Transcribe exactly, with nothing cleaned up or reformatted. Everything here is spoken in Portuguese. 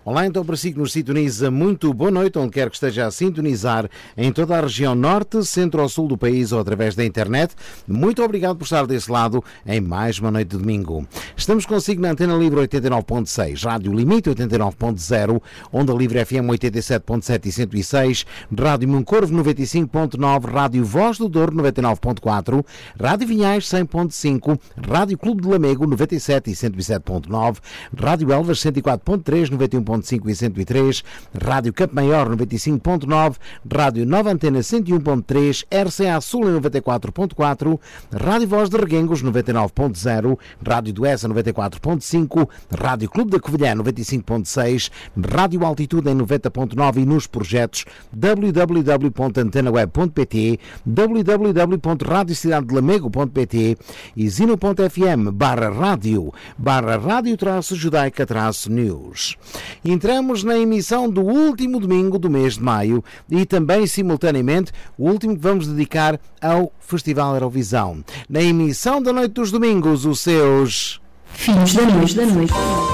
Olá, então para si que nos sintoniza, muito boa noite, onde quer que esteja a sintonizar em toda a região norte, centro ou sul do país ou através da internet. Muito obrigado por estar desse lado em mais uma noite de domingo. Estamos consigo na Antena Livre oitenta e nove ponto seis, Rádio Limite oitenta e nove ponto zero, Onda Livre F M oitenta e sete ponto sete e cento e seis, Rádio Moncorvo noventa e cinco ponto nove, Rádio Voz do Douro noventa e nove ponto quatro, Rádio Vinhais cem ponto cinco, Rádio Clube de Lamego noventa e sete e cento e sete ponto nove, Rádio Elvas cento e quatro ponto três, noventa e um ponto cinco e cento e três, Rádio Campo Maior noventa e cinco ponto nove, Rádio Nova Antena cento e um ponto três, R C A Sul em noventa e quatro ponto quatro, Rádio Voz de Reguengos noventa e nove ponto zero, Rádio Doessa noventa e quatro ponto cinco, Rádio Clube da Covilhã noventa e cinco ponto seis, Rádio Altitude em noventa ponto nove e nos projetos w w w ponto antena web ponto p t, w w w ponto radio cidade de lamego ponto p t e zino ponto f m barra rádio barra rádio traço judaica traço news. Entramos na emissão do último domingo do mês de maio e também simultaneamente o último que vamos dedicar ao Festival Eurovisão. Na emissão da noite dos domingos, os seus Filhos da Noite da Noite.